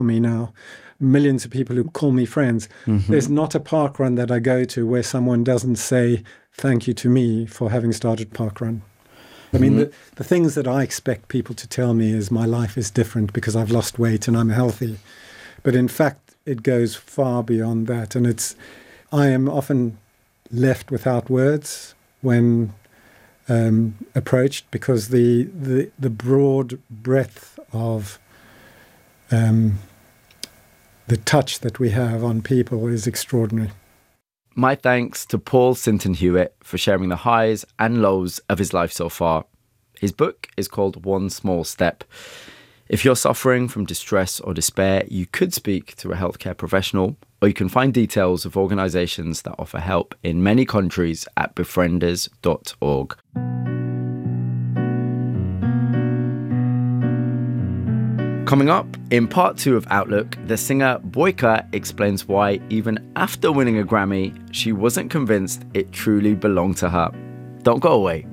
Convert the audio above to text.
me now. Millions of people who call me friends. There's not a parkrun that I go to where someone doesn't say thank you to me for having started parkrun. I mean, the things that I expect people to tell me is my life is different because I've lost weight and I'm healthy. But in fact, it goes far beyond that. And I am often left without words when approached, because the broad breadth of the touch that we have on people is extraordinary. My thanks to Paul Sinton Hewitt for sharing the highs and lows of his life so far. His book is called One Small Step. If you're suffering from distress or despair, you could speak to a healthcare professional, or you can find details of organisations that offer help in many countries at befrienders.org. Coming up, in part 2 of Outlook, the singer Boyka explains why, even after winning a Grammy, she wasn't convinced it truly belonged to her. Don't go away.